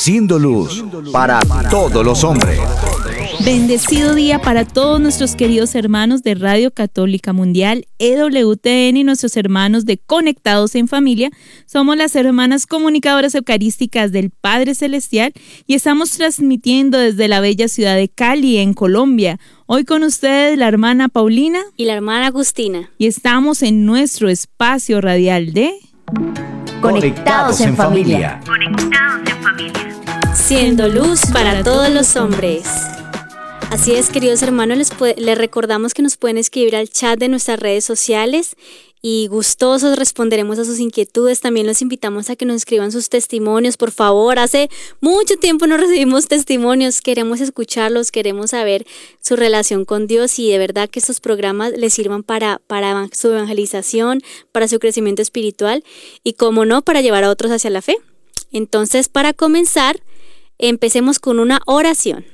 siendo luz para todos los hombres. Bendecido día para todos nuestros queridos hermanos de Radio Católica Mundial, EWTN y nuestros hermanos de Conectados en Familia. Somos las hermanas comunicadoras eucarísticas del Padre Celestial y estamos transmitiendo desde la bella ciudad de Cali, en Colombia. Hoy con ustedes la hermana Paulina y la hermana Agustina. Y estamos en nuestro espacio radial de Conectados en Familia. Conectados en Familia. Siendo luz para todos los hombres. Así es, queridos hermanos, les recordamos que nos pueden escribir al chat de nuestras redes sociales y gustosos responderemos a sus inquietudes. También los invitamos a que nos escriban sus testimonios, por favor. Hace mucho tiempo no recibimos testimonios, queremos escucharlos, queremos saber su relación con Dios y de verdad que estos programas les sirvan para su evangelización, para su crecimiento espiritual y, como no, para llevar a otros hacia la fe. Entonces, para comenzar, empecemos con una oración.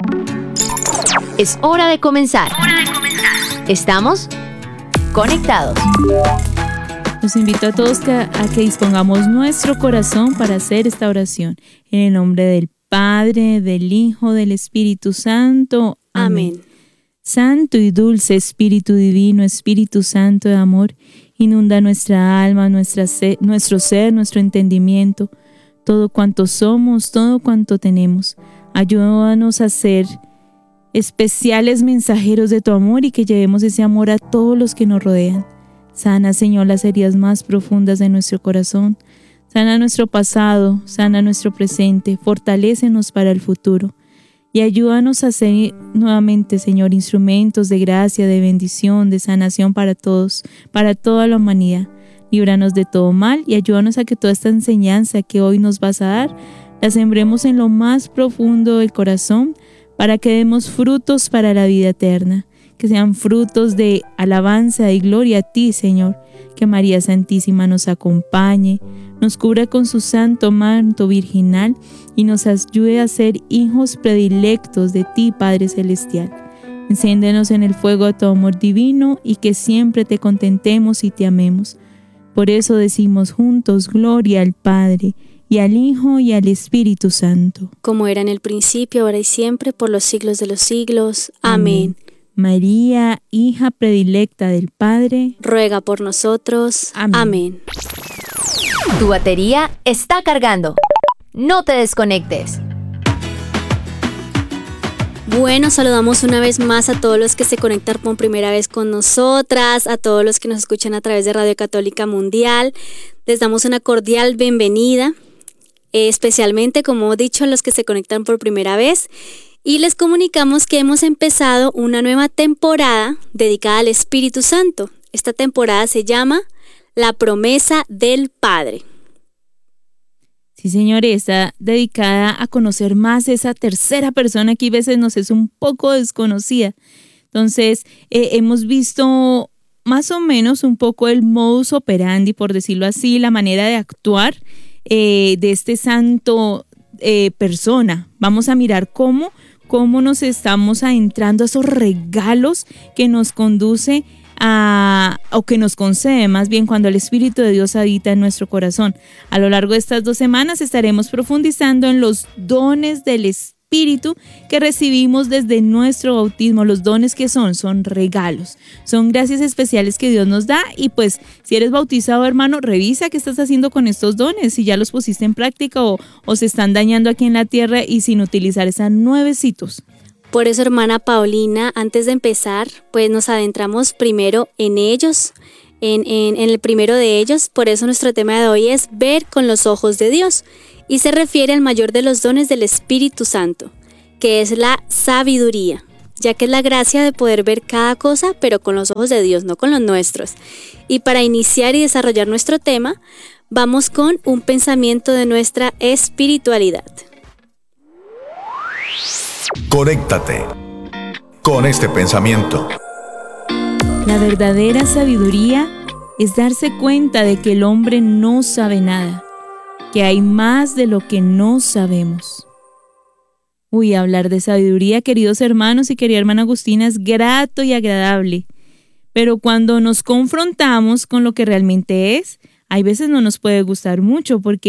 Es hora de comenzar. Estamos conectados. Los invito a todos a que dispongamos nuestro corazón para hacer esta oración. En el nombre del Padre, del Hijo, del Espíritu Santo. Amén. Santo y dulce Espíritu Divino, Espíritu Santo de amor, inunda nuestra alma, nuestro ser, nuestro entendimiento, todo cuanto somos, todo cuanto tenemos. Ayúdanos a ser especiales mensajeros de tu amor y que llevemos ese amor a todos los que nos rodean. Sana, Señor, las heridas más profundas de nuestro corazón. Sana nuestro pasado, sana nuestro presente, fortalécenos para el futuro. Y ayúdanos a ser nuevamente, Señor, instrumentos de gracia, de bendición, de sanación para todos, para toda la humanidad. Líbranos de todo mal y ayúdanos a que toda esta enseñanza que hoy nos vas a dar, la sembremos en lo más profundo del corazón, para que demos frutos para la vida eterna, que sean frutos de alabanza y gloria a ti, Señor. Que María Santísima nos acompañe, nos cubra con su santo manto virginal y nos ayude a ser hijos predilectos de ti, Padre Celestial. Enciéndenos en el fuego de tu amor divino y que siempre te contentemos y te amemos. Por eso decimos juntos, gloria al Padre, y al Hijo y al Espíritu Santo. Como era en el principio, ahora y siempre, por los siglos de los siglos. Amén. María, hija predilecta del Padre, ruega por nosotros. Amén. Tu batería está cargando. No te desconectes. Bueno, saludamos una vez más a todos los que se conectan por primera vez con nosotras, a todos los que nos escuchan a través de Radio Católica Mundial. Les damos una cordial bienvenida. Especialmente, como he dicho, a los que se conectan por primera vez, y les comunicamos que hemos empezado una nueva temporada dedicada al Espíritu Santo. Esta temporada se llama La Promesa del Padre. Sí, señores, está dedicada a conocer más esa tercera persona que a veces nos es un poco desconocida. Entonces, hemos visto más o menos un poco el modus operandi, por decirlo así, la manera de actuar de este santo persona. Vamos a mirar cómo nos estamos adentrando a esos regalos que nos conduce o que nos concede más bien cuando el Espíritu de Dios habita en nuestro corazón. A lo largo de estas 2 semanas estaremos profundizando en los dones del Espíritu que recibimos desde nuestro bautismo. Los dones que son regalos, son gracias especiales que Dios nos da. Y pues si eres bautizado, hermano, revisa qué estás haciendo con estos dones, si ya los pusiste en práctica o se están dañando aquí en la tierra y sin utilizar, están nuevecitos. Por eso, hermana Paulina, antes de empezar, pues nos adentramos primero en ellos, en el primero de ellos. Por eso nuestro tema de hoy es ver con los ojos de Dios. Y se refiere al mayor de los dones del Espíritu Santo, que es la sabiduría, ya que es la gracia de poder ver cada cosa, pero con los ojos de Dios, no con los nuestros. Y para iniciar y desarrollar nuestro tema, vamos con un pensamiento de nuestra espiritualidad. Conéctate con este pensamiento. La verdadera sabiduría es darse cuenta de que el hombre no sabe nada, que hay más de lo que no sabemos. Hablar de sabiduría, queridos hermanos y querida hermana Agustina, es grato y agradable, pero cuando nos confrontamos con lo que realmente es, hay veces no nos puede gustar mucho, porque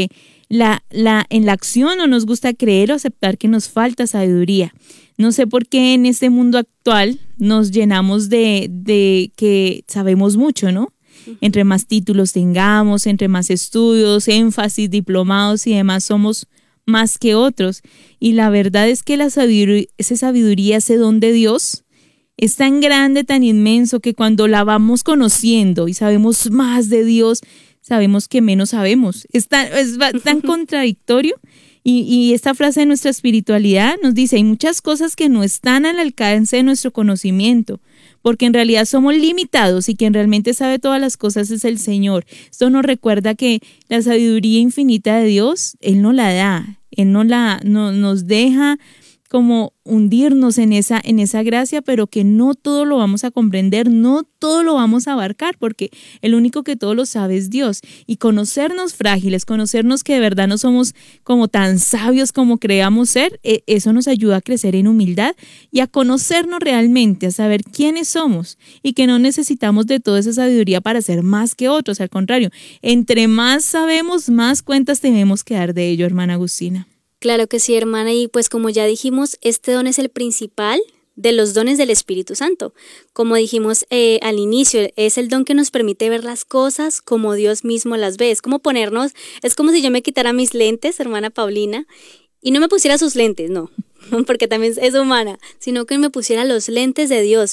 En la acción no nos gusta creer o aceptar que nos falta sabiduría. No sé por qué en este mundo actual nos llenamos de que sabemos mucho, ¿no? Entre más títulos tengamos, entre más estudios, énfasis, diplomados y demás, somos más que otros. Y la verdad es que esa sabiduría, ese don de Dios, es tan grande, tan inmenso, que cuando la vamos conociendo y sabemos más de Dios, sabemos que menos sabemos. Es tan contradictorio. Y esta frase de nuestra espiritualidad nos dice, hay muchas cosas que no están al alcance de nuestro conocimiento, porque en realidad somos limitados y quien realmente sabe todas las cosas es el Señor. Esto nos recuerda que la sabiduría infinita de Dios, Él no la da, Él no nos deja como hundirnos en esa gracia, pero que no todo lo vamos a comprender, no todo lo vamos a abarcar, porque el único que todo lo sabe es Dios. Y conocernos frágiles, conocernos que de verdad no somos como tan sabios como creamos ser, eso nos ayuda a crecer en humildad y a conocernos realmente, a saber quiénes somos y que no necesitamos de toda esa sabiduría para ser más que otros. Al contrario, entre más sabemos, más cuentas tenemos que dar de ello, hermana Agustina. Claro que sí, hermana, y pues como ya dijimos, este don es el principal de los dones del Espíritu Santo. Como dijimos al inicio, es el don que nos permite ver las cosas como Dios mismo las ve. Es como si yo me quitara mis lentes, hermana Paulina, y no me pusiera sus lentes, no, porque también es humana, sino que me pusiera los lentes de Dios.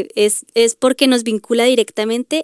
Es porque nos vincula directamente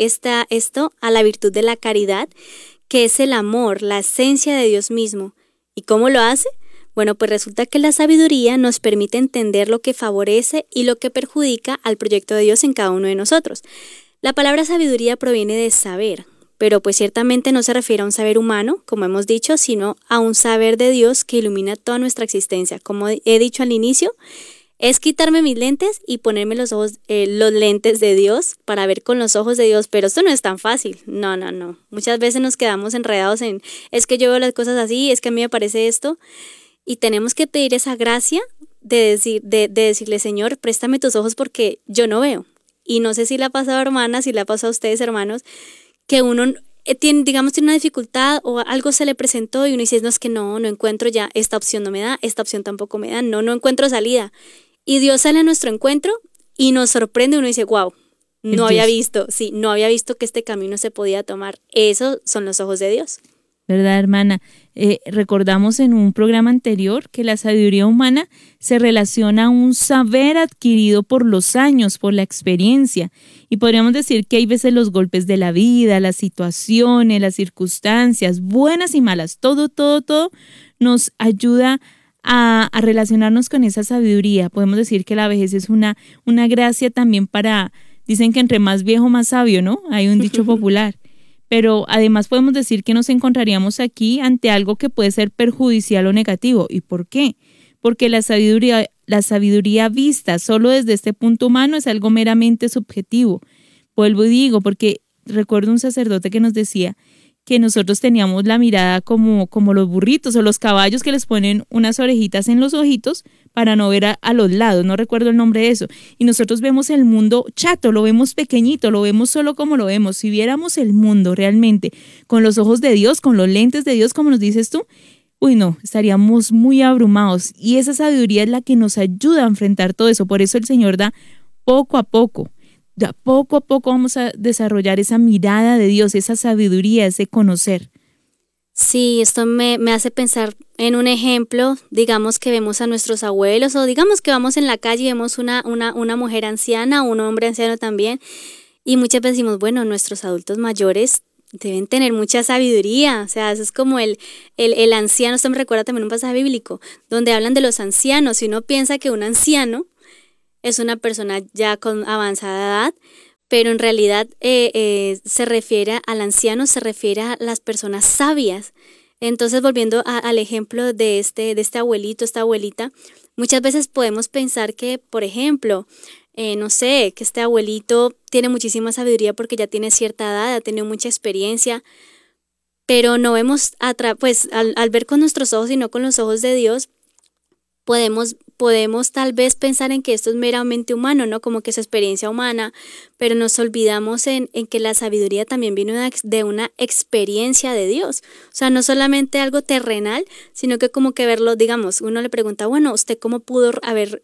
esto a la virtud de la caridad, que es el amor, la esencia de Dios mismo. ¿Y cómo lo hace? Bueno, pues resulta que la sabiduría nos permite entender lo que favorece y lo que perjudica al proyecto de Dios en cada uno de nosotros. La palabra sabiduría proviene de saber, pero pues ciertamente no se refiere a un saber humano, como hemos dicho, sino a un saber de Dios que ilumina toda nuestra existencia. Como he dicho al inicio, es quitarme mis lentes y ponerme los lentes de Dios para ver con los ojos de Dios, pero esto no es tan fácil, no. Muchas veces nos quedamos enredados en, es que yo veo las cosas así, es que a mí me parece esto, y tenemos que pedir esa gracia de decirle, Señor, préstame tus ojos porque yo no veo. Y no sé si le ha pasado, hermanas, si le ha pasado a ustedes, hermanos, que uno tiene una dificultad o algo se le presentó y uno dice, no, es que no encuentro ya, esta opción no me da, esta opción tampoco me da, no encuentro salida. Y Dios sale a nuestro encuentro y nos sorprende, uno dice, wow, no había visto que este camino se podía tomar. Esos son los ojos de Dios. ¿Verdad, hermana? Recordamos en un programa anterior que la sabiduría humana se relaciona a un saber adquirido por los años, por la experiencia. Y podríamos decir que hay veces los golpes de la vida, las situaciones, las circunstancias, buenas y malas, todo nos ayuda a relacionarnos con esa sabiduría. Podemos decir que la vejez es una gracia también dicen que entre más viejo más sabio, ¿no? Hay un dicho popular. Pero además podemos decir que nos encontraríamos aquí ante algo que puede ser perjudicial o negativo. ¿Y por qué? Porque la sabiduría vista solo desde este punto humano es algo meramente subjetivo. Vuelvo y digo, porque recuerdo un sacerdote que nos decía que nosotros teníamos la mirada como los burritos o los caballos que les ponen unas orejitas en los ojitos para no ver a los lados, no recuerdo el nombre de eso. Y nosotros vemos el mundo chato, lo vemos pequeñito, lo vemos solo como lo vemos. Si viéramos el mundo realmente con los ojos de Dios, con los lentes de Dios, como nos dices tú, no, estaríamos muy abrumados. Y esa sabiduría es la que nos ayuda a enfrentar todo eso. Por eso el Señor da poco a poco. Poco a poco vamos a desarrollar esa mirada de Dios, esa sabiduría, ese conocer. Sí, esto me hace pensar en un ejemplo, digamos que vemos a nuestros abuelos o digamos que vamos en la calle y vemos una mujer anciana o un hombre anciano también y muchas veces decimos, bueno, nuestros adultos mayores deben tener mucha sabiduría, o sea, eso es como el anciano. Esto me recuerda también un pasaje bíblico donde hablan de los ancianos y uno piensa que un anciano es una persona ya con avanzada edad, pero en realidad se refiere al anciano, se refiere a las personas sabias. Entonces, volviendo al ejemplo de este abuelito, esta abuelita, muchas veces podemos pensar que, por ejemplo, no sé, que este abuelito tiene muchísima sabiduría porque ya tiene cierta edad, ha tenido mucha experiencia, pero no vemos, al ver con nuestros ojos y no con los ojos de Dios, podemos tal vez pensar en que esto es meramente humano, ¿no? Como que es experiencia humana, pero nos olvidamos en que la sabiduría también viene de una experiencia de Dios. O sea, no solamente algo terrenal, sino que como que verlo, digamos, uno le pregunta, bueno, ¿usted cómo pudo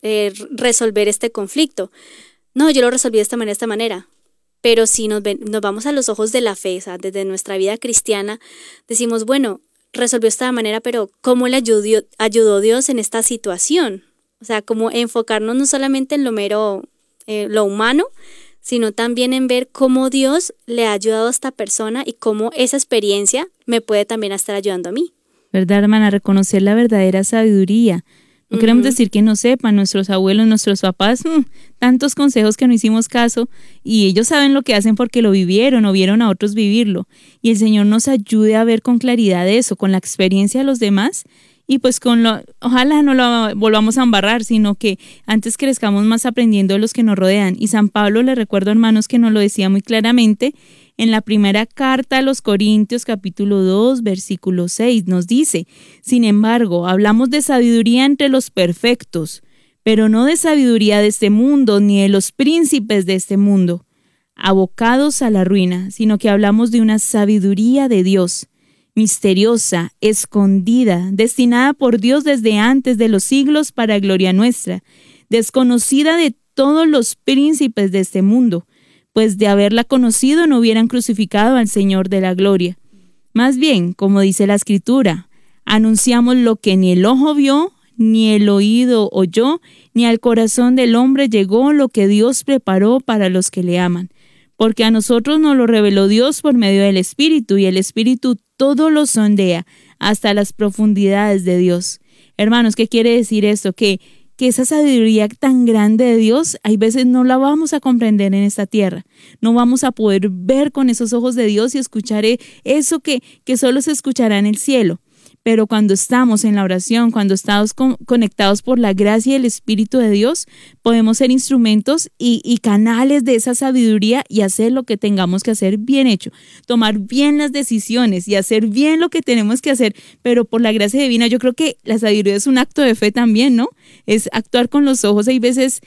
resolver este conflicto? No, yo lo resolví de esta manera. Pero si nos vamos a los ojos de la fe, o sea, desde nuestra vida cristiana, decimos, bueno, resolvió de esta manera, pero ¿cómo le ayudó Dios en esta situación? O sea, como enfocarnos no solamente en lo mero, lo humano, sino también en ver cómo Dios le ha ayudado a esta persona y cómo esa experiencia me puede también estar ayudando a mí. ¿Verdad, hermana? Reconocer la verdadera sabiduría. No queremos decir que no sepan nuestros abuelos, nuestros papás, tantos consejos que no hicimos caso, y ellos saben lo que hacen porque lo vivieron o vieron a otros vivirlo. Y el Señor nos ayude a ver con claridad eso, con la experiencia de los demás, y pues ojalá no lo volvamos a embarrar, sino que antes crezcamos más aprendiendo de los que nos rodean. Y San Pablo, le recuerdo, hermanos, que nos lo decía muy claramente en la primera carta a los Corintios, capítulo 2, versículo 6, nos dice: sin embargo, hablamos de sabiduría entre los perfectos, pero no de sabiduría de este mundo, ni de los príncipes de este mundo, abocados a la ruina, sino que hablamos de una sabiduría de Dios, misteriosa, escondida, destinada por Dios desde antes de los siglos para gloria nuestra, desconocida de todos los príncipes de este mundo, pues de haberla conocido no hubieran crucificado al Señor de la gloria. Más bien, como dice la Escritura, anunciamos lo que ni el ojo vio, ni el oído oyó, ni al corazón del hombre llegó lo que Dios preparó para los que le aman. Porque a nosotros nos lo reveló Dios por medio del Espíritu, y el Espíritu todo lo sondea hasta las profundidades de Dios. Hermanos, ¿qué quiere decir esto? Que esa sabiduría tan grande de Dios, hay veces no la vamos a comprender en esta tierra. No vamos a poder ver con esos ojos de Dios y escuchar eso que solo se escuchará en el cielo. Pero cuando estamos en la oración, cuando estamos conectados por la gracia y el Espíritu de Dios, podemos ser instrumentos y canales de esa sabiduría y hacer lo que tengamos que hacer bien hecho, tomar bien las decisiones y hacer bien lo que tenemos que hacer, pero por la gracia divina. Yo creo que la sabiduría es un acto de fe también, ¿no? Es actuar con los ojos, hay veces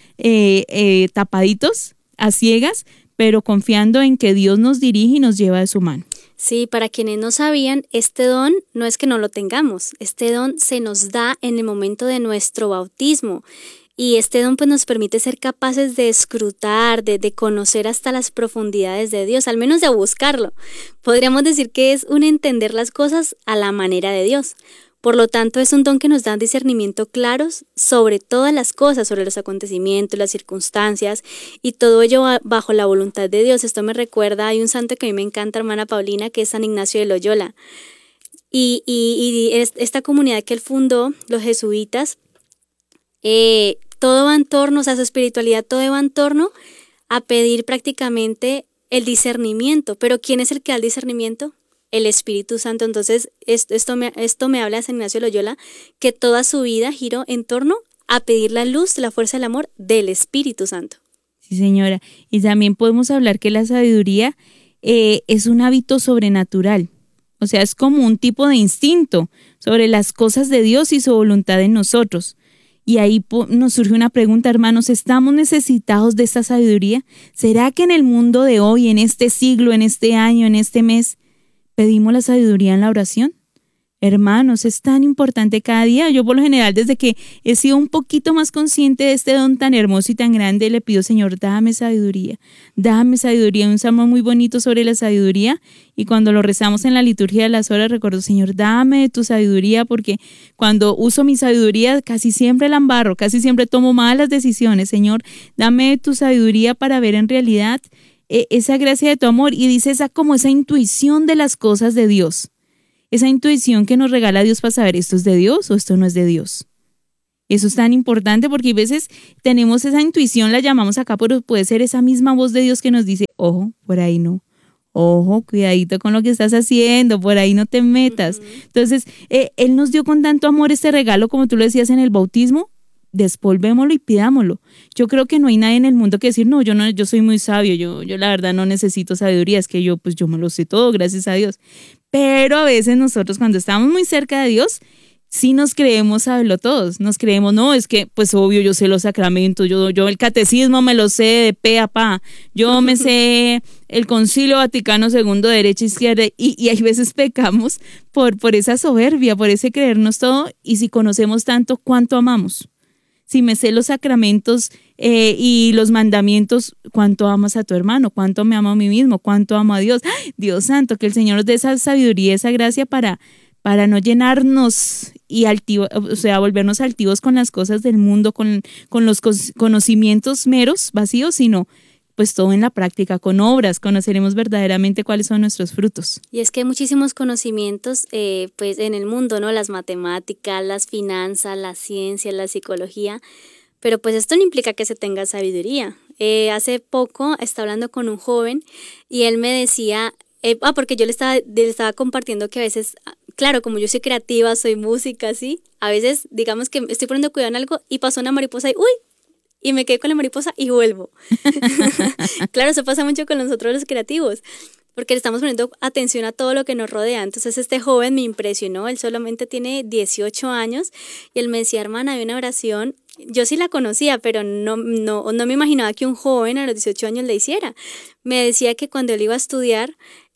tapaditos, a ciegas, pero confiando en que Dios nos dirige y nos lleva de su mano. Sí, para quienes no sabían, este don no es que no lo tengamos, este don se nos da en el momento de nuestro bautismo, y este don pues nos permite ser capaces de escrutar, de conocer hasta las profundidades de Dios, al menos de buscarlo. Podríamos decir que es un entender las cosas a la manera de Dios. Por lo tanto, es un don que nos da discernimiento claros sobre todas las cosas, sobre los acontecimientos, las circunstancias, y todo ello bajo la voluntad de Dios. Esto me recuerda, hay un santo que a mí me encanta, hermana Paulina, que es San Ignacio de Loyola. Y esta comunidad que él fundó, los jesuitas, todo va en torno, o sea, su espiritualidad, todo va en torno a pedir prácticamente el discernimiento. Pero ¿quién es el que da el discernimiento? El Espíritu Santo. Entonces, esto me habla de San Ignacio de Loyola, que toda su vida giró en torno a pedir la luz, la fuerza del amor del Espíritu Santo. Sí, señora. Y también podemos hablar que la sabiduría es un hábito sobrenatural. O sea, es como un tipo de instinto sobre las cosas de Dios y su voluntad en nosotros. Y ahí nos surge una pregunta, hermanos, ¿estamos necesitados de esta sabiduría? ¿Será que en el mundo de hoy, en este siglo, en este año, en este mes, pedimos la sabiduría en la oración? Hermanos, es tan importante cada día. Yo por lo general, desde que he sido un poquito más consciente de este don tan hermoso y tan grande, le pido: Señor, dame sabiduría. Dame sabiduría. Un salmo muy bonito sobre la sabiduría, y cuando lo rezamos en la liturgia de las horas, recuerdo: Señor, dame tu sabiduría, porque cuando uso mi sabiduría casi siempre la embarro, casi siempre tomo malas decisiones. Señor, dame tu sabiduría para ver en realidad esa gracia de tu amor. Y dice esa intuición de las cosas de Dios. Esa intuición que nos regala Dios para saber esto es de Dios o esto no es de Dios. Eso es tan importante, porque a veces tenemos esa intuición, la llamamos acá, pero puede ser esa misma voz de Dios que nos dice: ojo, por ahí no. Ojo, cuidadito con lo que estás haciendo, por ahí no te metas. Entonces, Él nos dio con tanto amor este regalo, como tú lo decías en el bautismo. Despolvémoslo y pidámoslo. Yo creo que no hay nadie en el mundo que decir: no, yo soy muy sabio, yo la verdad no necesito sabiduría, es que yo me lo sé todo, gracias a Dios. Pero a veces nosotros, cuando estamos muy cerca de Dios, sí nos creemos saberlo todos, nos creemos, no, es que pues obvio yo sé los sacramentos, yo el catecismo me lo sé de pe a pa, yo me sé el Concilio Vaticano II derecha, izquierda, y hay veces pecamos por esa soberbia, por ese creernos todo, y si conocemos tanto, ¿cuánto amamos? Si me sé los sacramentos y los mandamientos, ¿cuánto amas a tu hermano? ¿Cuánto me amo a mí mismo? ¿Cuánto amo a Dios? ¡Ay, Dios santo! Que el Señor nos dé esa sabiduría, esa gracia para no llenarnos y volvernos altivos con las cosas del mundo, con los conocimientos meros, vacíos, sino pues todo en la práctica, con obras, conoceremos verdaderamente cuáles son nuestros frutos. Y es que hay muchísimos conocimientos pues en el mundo, ¿no? Las matemáticas, las finanzas, la ciencia, la psicología, pero pues esto no implica que se tenga sabiduría. Hace poco estaba hablando con un joven y él me decía, porque yo le estaba compartiendo que a veces, claro, como yo soy creativa, soy música, ¿sí? A veces, digamos que estoy poniendo cuidado en algo y pasó una mariposa y ¡uy! Y me quedé con la mariposa y vuelvo. Claro, eso pasa mucho con nosotros los creativos, porque le estamos poniendo atención a todo lo que nos rodea. Entonces este joven me impresionó, él solamente tiene 18 años y él me decía, hermana, hay una oración, yo sí la conocía, pero no me imaginaba que un joven a los 18 años la hiciera. Me decía que cuando él iba a estudiar,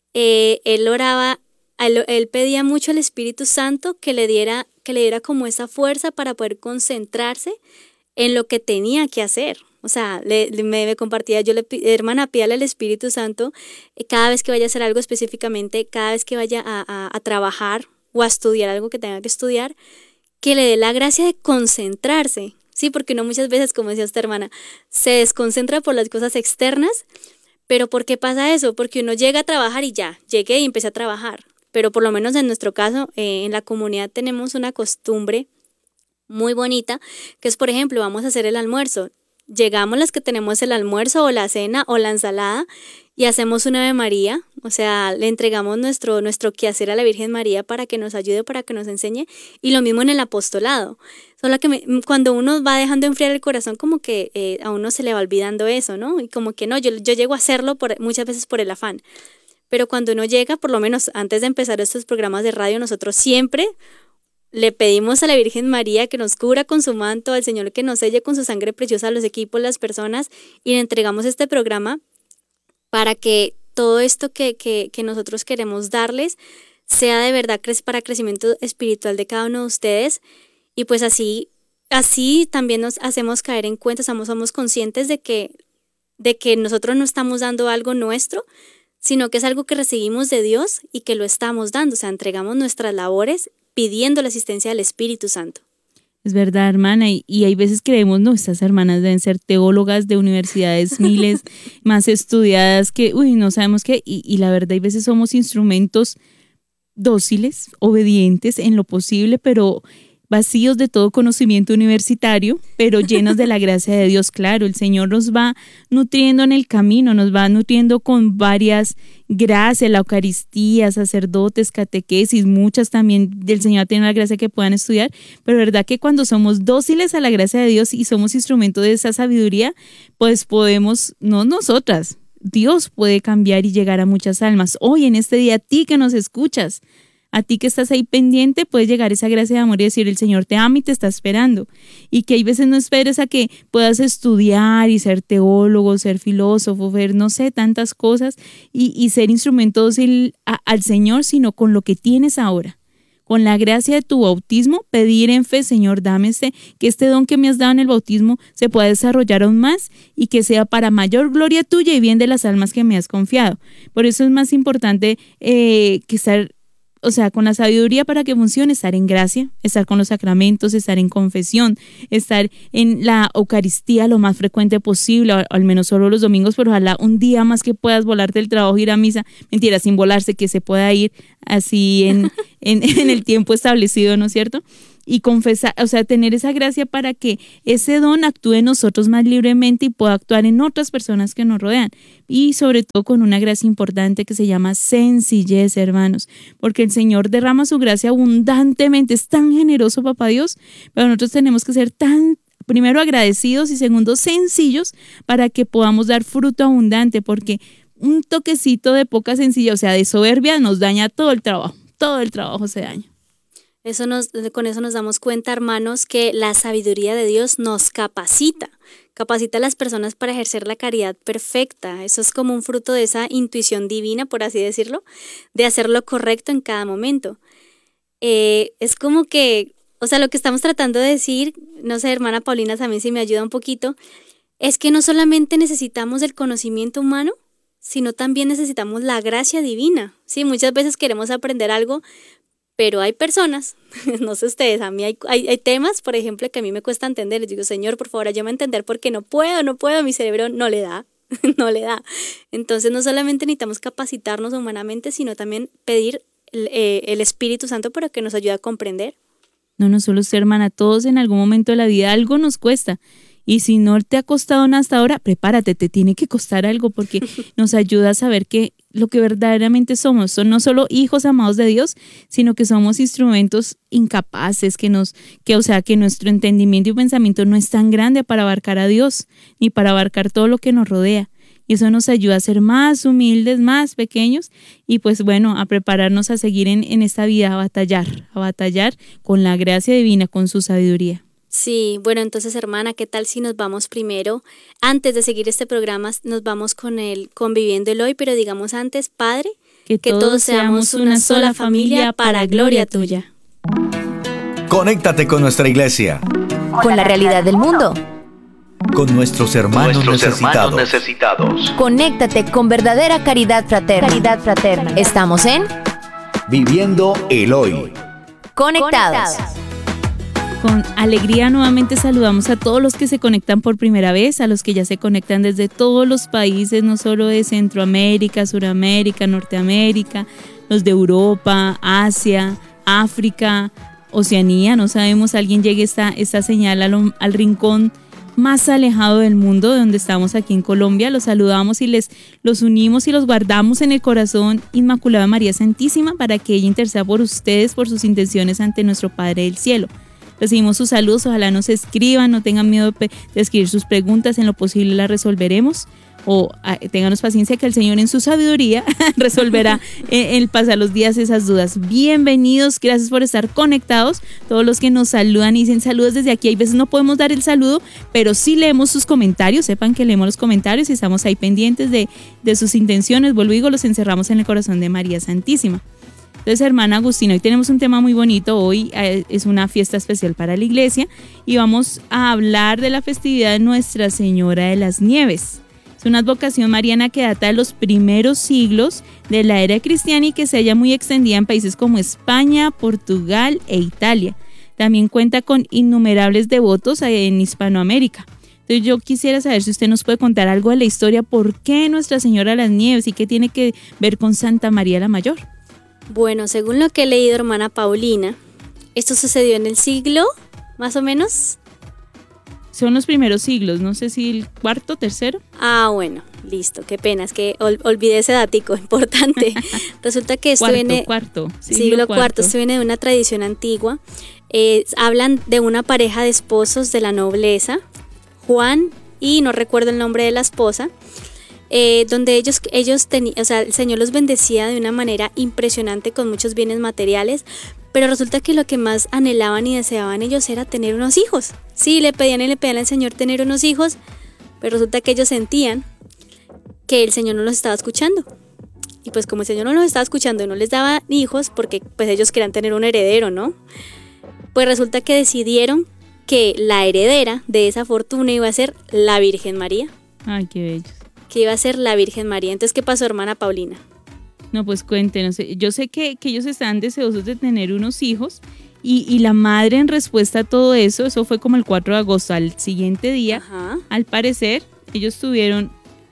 él oraba, él pedía mucho al Espíritu Santo que le diera como esa fuerza para poder concentrarse en lo que tenía que hacer. O sea, me compartía, hermana, pídale al Espíritu Santo cada vez que vaya a hacer algo específicamente, cada vez que vaya a trabajar o a estudiar algo que tenga que estudiar, que le dé la gracia de concentrarse, ¿sí? Porque uno muchas veces, como decía esta hermana, se desconcentra por las cosas externas, pero ¿por qué pasa eso? Porque uno llega a trabajar y ya, llegué y empecé a trabajar, pero por lo menos en nuestro caso, en la comunidad tenemos una costumbre muy bonita, que es, por ejemplo, vamos a hacer el almuerzo. Llegamos las que tenemos el almuerzo o la cena o la ensalada y hacemos una Ave María, o sea, le entregamos nuestro quehacer a la Virgen María para que nos ayude, para que nos enseñe, y lo mismo en el apostolado. Solo que cuando uno va dejando enfriar el corazón, como que a uno se le va olvidando eso, ¿no? Y como que no, yo llego a hacerlo muchas veces por el afán. Pero cuando uno llega, por lo menos antes de empezar estos programas de radio, nosotros siempre le pedimos a la Virgen María que nos cubra con su manto, al Señor que nos selle con su sangre preciosa a los equipos, las personas, y le entregamos este programa para que todo esto que nosotros queremos darles sea de verdad para crecimiento espiritual de cada uno de ustedes. Y pues así también nos hacemos caer en cuenta, somos conscientes de que nosotros no estamos dando algo nuestro, sino que es algo que recibimos de Dios y que lo estamos dando, o sea, entregamos nuestras labores pidiendo la asistencia del Espíritu Santo. Es verdad, hermana, y hay veces creemos, no, estas hermanas deben ser teólogas de universidades miles más estudiadas que, no sabemos qué, y la verdad hay veces somos instrumentos dóciles, obedientes en lo posible, pero vacíos de todo conocimiento universitario, pero llenos de la gracia de Dios. Claro, el Señor nos va nutriendo en el camino, nos va nutriendo con varias gracias, la Eucaristía, sacerdotes, catequesis, muchas también del Señor tiene la gracia que puedan estudiar, pero verdad que cuando somos dóciles a la gracia de Dios y somos instrumento de esa sabiduría, pues podemos, no nosotras, Dios puede cambiar y llegar a muchas almas. Hoy en este día, a ti que nos escuchas, a ti que estás ahí pendiente, puede llegar esa gracia de amor y decir, el Señor te ama y te está esperando. Y que hay veces no esperes a que puedas estudiar y ser teólogo, ser filósofo, ver, no sé, tantas cosas y ser instrumento dócil al Señor, sino con lo que tienes ahora. Con la gracia de tu bautismo, pedir en fe, Señor, dame que este don que me has dado en el bautismo se pueda desarrollar aún más y que sea para mayor gloria tuya y bien de las almas que me has confiado. Por eso es más importante que estar, o sea, con la sabiduría para que funcione, estar en gracia, estar con los sacramentos, estar en confesión, estar en la Eucaristía lo más frecuente posible, o al menos solo los domingos, pero ojalá un día más que puedas volarte del trabajo, ir a misa, mentira, sin volarse, que se pueda ir así en el tiempo establecido, ¿no es cierto? Y confesar, o sea, tener esa gracia para que ese don actúe en nosotros más libremente y pueda actuar en otras personas que nos rodean. Y sobre todo con una gracia importante que se llama sencillez, hermanos, porque el Señor derrama su gracia abundantemente, es tan generoso, Papá Dios, pero nosotros tenemos que ser primero agradecidos y segundo sencillos para que podamos dar fruto abundante, porque un toquecito de poca sencillez, o sea, de soberbia nos daña todo el trabajo se daña. Con eso nos damos cuenta, hermanos, que la sabiduría de Dios nos capacita a las personas para ejercer la caridad perfecta. Eso es como un fruto de esa intuición divina, por así decirlo, de hacer lo correcto en cada momento. Es como que, o sea, lo que estamos tratando de decir, no sé, hermana Paulina, también si me ayuda un poquito, es que no solamente necesitamos el conocimiento humano, sino también necesitamos la gracia divina. Sí, muchas veces queremos aprender algo, pero hay personas, no sé ustedes, a mí hay temas, por ejemplo, que a mí me cuesta entender. Les digo, Señor, por favor, ayúdame a entender porque no puedo, mi cerebro no le da, no le da. Entonces, no solamente necesitamos capacitarnos humanamente, sino también pedir el Espíritu Santo para que nos ayude a comprender. No solo usted, hermana, todos en algún momento de la vida algo nos cuesta. Y si no te ha costado nada hasta ahora, prepárate, te tiene que costar algo porque nos ayuda a saber que lo que verdaderamente somos son no solo hijos amados de Dios, sino que somos instrumentos incapaces, que nuestro entendimiento y pensamiento no es tan grande para abarcar a Dios, ni para abarcar todo lo que nos rodea. Y eso nos ayuda a ser más humildes, más pequeños y pues bueno, a prepararnos a seguir en esta vida, a batallar con la gracia divina, con su sabiduría. Sí, bueno, entonces, hermana, ¿qué tal si nos vamos primero, antes de seguir este programa, nos vamos con el Conviviendo el Hoy, pero digamos antes, Padre, que todos seamos una sola familia para gloria tuya. Conéctate con nuestra iglesia. Con la realidad del mundo. Con nuestros hermanos necesitados. Conéctate con verdadera caridad fraterna. Estamos en Viviendo el Hoy. Conectados. Con alegría nuevamente saludamos a todos los que se conectan por primera vez, a los que ya se conectan desde todos los países, no solo de Centroamérica, Suramérica, Norteamérica, los de Europa, Asia, África, Oceanía. No sabemos, alguien llegue esta señal al rincón más alejado del mundo, de donde estamos aquí en Colombia. Los saludamos y los unimos y los guardamos en el corazón inmaculado de María Santísima para que ella interceda por ustedes, por sus intenciones ante nuestro Padre del Cielo. Recibimos sus saludos, ojalá nos escriban, no tengan miedo de escribir sus preguntas, en lo posible las resolveremos, o ténganos paciencia que el Señor en su sabiduría resolverá el pasar los días esas dudas. Bienvenidos, gracias por estar conectados, todos los que nos saludan y dicen saludos desde aquí. Hay veces no podemos dar el saludo, pero sí leemos sus comentarios, sepan que leemos los comentarios y estamos ahí pendientes de sus intenciones. Vuelvo y digo, los encerramos en el corazón de María Santísima. Entonces, hermana Agustina, hoy tenemos un tema muy bonito. Hoy es una fiesta especial para la iglesia y vamos a hablar de la festividad de Nuestra Señora de las Nieves. Es una advocación mariana que data de los primeros siglos de la era cristiana y que se halla muy extendida en países como España, Portugal e Italia. También cuenta con innumerables devotos en Hispanoamérica. Entonces yo quisiera saber si usted nos puede contar algo de la historia, por qué Nuestra Señora de las Nieves y qué tiene que ver con Santa María la Mayor. Bueno, según lo que he leído, hermana Paulina, esto sucedió en el siglo, más o menos. Son los primeros siglos, no sé si el cuarto, tercero. Ah, bueno, listo, qué pena, es que olvidé ese datico importante. Resulta que esto siglo cuarto, esto viene de una tradición antigua. Hablan de una pareja de esposos de la nobleza, Juan y no recuerdo el nombre de la esposa, donde ellos tenían, o sea, el Señor los bendecía de una manera impresionante con muchos bienes materiales, pero resulta que lo que más anhelaban y deseaban ellos era tener unos hijos. Sí, le pedían al Señor tener unos hijos, pero resulta que ellos sentían que el Señor no los estaba escuchando. Y pues como el Señor no los estaba escuchando y no les daba hijos, porque pues ellos querían tener un heredero, ¿no? Pues resulta que decidieron que la heredera de esa fortuna iba a ser la Virgen María. Ay, qué bello. Que iba a ser la Virgen María. Entonces, ¿qué pasó, hermana Paulina? No, pues cuéntenos. Yo sé que ellos estaban deseosos de tener unos hijos y la madre, en respuesta a todo eso fue como el 4 de agosto, al siguiente día. Ajá. Al parecer, ellos tuvieron,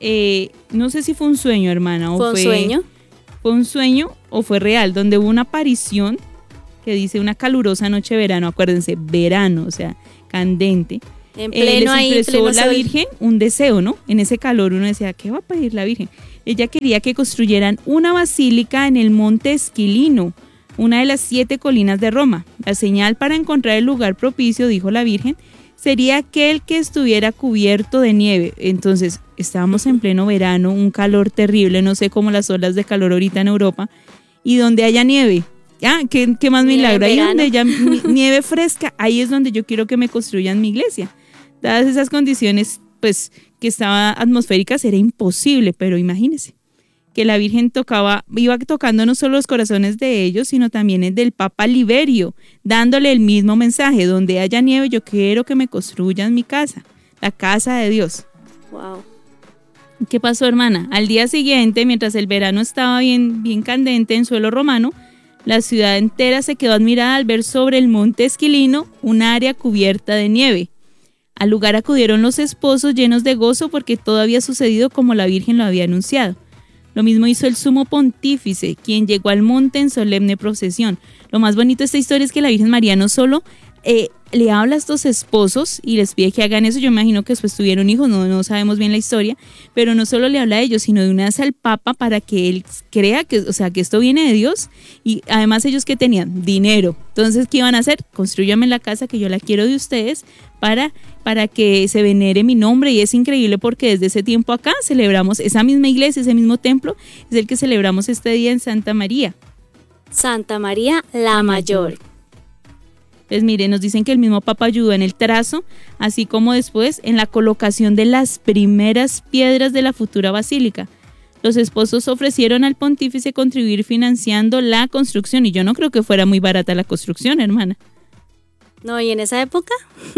no sé si fue un sueño, hermana. ¿Fue un sueño? Fue un sueño o fue real, donde hubo una aparición que dice una calurosa noche de verano, acuérdense, verano, o sea, candente. En pleno ahí, les expresó la Virgen un deseo, ¿no? En ese calor uno decía, ¿qué va a pedir la Virgen? Ella quería que construyeran una basílica en el monte Esquilino, una de las 7 colinas de Roma. La señal para encontrar el lugar propicio, dijo la Virgen, sería aquel que estuviera cubierto de nieve. Entonces, estábamos en pleno verano, un calor terrible, no sé cómo las olas de calor ahorita en Europa, y donde haya nieve. ¿Qué más milagro? Ahí donde ya nieve fresca, ahí es donde yo quiero que me construyan mi iglesia. Dadas esas condiciones, pues, que estaban atmosféricas, era imposible, pero imagínense que la Virgen iba tocando no solo los corazones de ellos, sino también el del Papa Liberio, dándole el mismo mensaje: donde haya nieve, yo quiero que me construyan mi casa, la casa de Dios. Wow. ¿Qué pasó, hermana? Al día siguiente, mientras el verano estaba bien candente en suelo romano, la ciudad entera se quedó admirada al ver sobre el monte Esquilino un área cubierta de nieve. Al lugar acudieron los esposos llenos de gozo porque todo había sucedido como la Virgen lo había anunciado. Lo mismo hizo el sumo pontífice, quien llegó al monte en solemne procesión. Lo más bonito de esta historia es que la Virgen María no solo le habla a estos esposos y les pide que hagan eso. Yo me imagino que después tuvieron hijos, no sabemos bien la historia, pero no solo le habla a ellos, sino de una vez al Papa para que él crea que esto viene de Dios. Y además ellos, ¿qué tenían? Dinero. Entonces, ¿qué iban a hacer? Construyanme la casa que yo la quiero de ustedes para que se venere mi nombre. Y es increíble porque desde ese tiempo acá celebramos esa misma iglesia, ese mismo templo, es el que celebramos este día en Santa María. Santa María la Mayor. Pues mire, nos dicen que el mismo Papa ayudó en el trazo, así como después en la colocación de las primeras piedras de la futura basílica. Los esposos ofrecieron al pontífice contribuir financiando la construcción, y yo no creo que fuera muy barata la construcción, hermana. No, ¿y en esa época?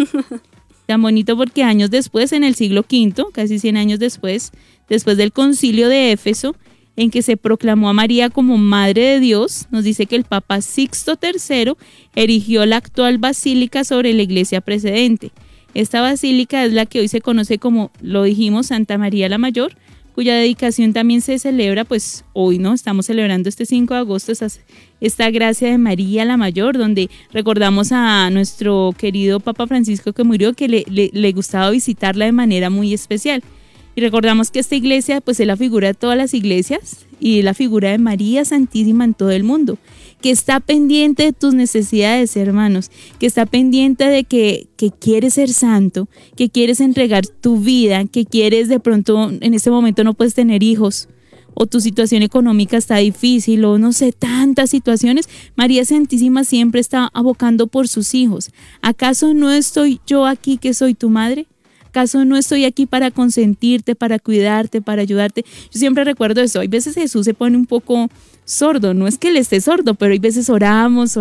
Tan bonito porque años después, en el siglo V, casi 100 años después del concilio de Éfeso, en que se proclamó a María como Madre de Dios, nos dice que el Papa Sixto III erigió la actual basílica sobre la iglesia precedente. Esta basílica es la que hoy se conoce como, lo dijimos, Santa María la Mayor, cuya dedicación también se celebra, pues hoy, ¿no? Estamos celebrando este 5 de agosto esta gracia de María la Mayor, donde recordamos a nuestro querido Papa Francisco que murió, que le gustaba visitarla de manera muy especial. Y recordamos que esta iglesia pues es la figura de todas las iglesias y es la figura de María Santísima en todo el mundo, que está pendiente de tus necesidades, hermanos, que está pendiente de que quieres ser santo, que quieres entregar tu vida, que quieres de pronto en este momento no puedes tener hijos o tu situación económica está difícil o no sé, tantas situaciones. María Santísima siempre está abocando por sus hijos. ¿Acaso no estoy yo aquí que soy tu madre? ¿Acaso no estoy aquí para consentirte, para cuidarte, para ayudarte? Yo siempre recuerdo eso. Hay veces Jesús se pone un poco sordo. No es que él esté sordo, pero hay veces oramos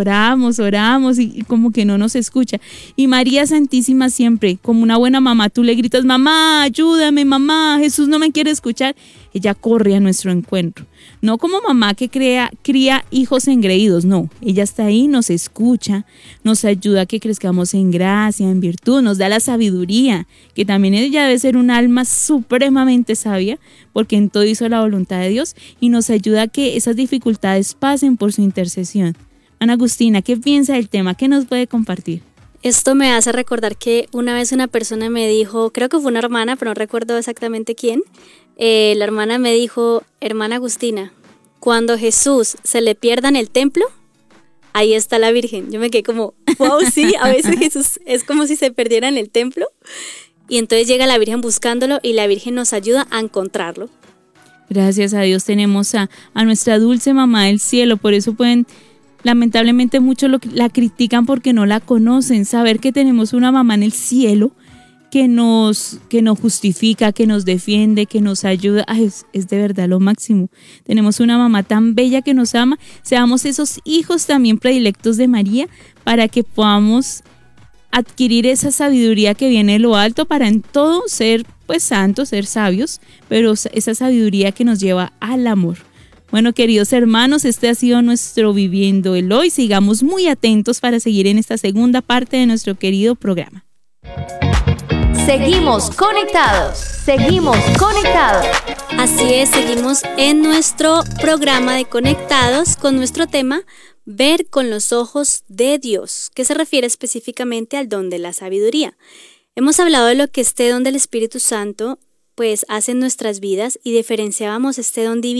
y como que no nos escucha. Y María Santísima siempre, como una buena mamá, tú le gritas: mamá, ayúdame, mamá, Jesús no me quiere escuchar. Ella corre a nuestro encuentro. No como mamá que cría hijos engreídos, no. Ella está ahí, nos escucha, nos ayuda a que crezcamos en gracia, en virtud, nos da la sabiduría, que también ella debe ser un alma supremamente sabia, porque en todo hizo la voluntad de Dios, y nos ayuda a que esas dificultades pasen por su intercesión. Ana Agustina, ¿qué piensa del tema? ¿Qué nos puede compartir? Esto me hace recordar que una vez una persona me dijo, creo que fue una hermana, pero no recuerdo exactamente quién. La hermana me dijo: hermana Agustina, cuando Jesús se le pierda en el templo, ahí está la Virgen. Yo me quedé como, wow, sí, a veces Jesús es como si se perdiera en el templo. Y entonces llega la Virgen buscándolo y la Virgen nos ayuda a encontrarlo. Gracias a Dios tenemos a nuestra dulce mamá del cielo. Por eso lamentablemente muchos la critican porque no la conocen. Saber que tenemos una mamá en el cielo que nos justifica, que nos defiende, que nos ayuda, es de verdad lo máximo. Tenemos una mamá tan bella que nos ama. Seamos esos hijos también predilectos de María para que podamos adquirir esa sabiduría que viene de lo alto para en todo ser pues santos, ser sabios, pero esa sabiduría que nos lleva al amor. Bueno, queridos hermanos, este ha sido nuestro Viviendo el Hoy. Sigamos muy atentos para seguir en esta segunda parte de nuestro querido programa. Seguimos conectados. Así es, seguimos en nuestro programa de Conectados con nuestro tema Ver con los ojos de Dios, que se refiere específicamente al don de la sabiduría. Hemos hablado de lo que este don del Espíritu Santo pues hace en nuestras vidas y diferenciábamos este don divino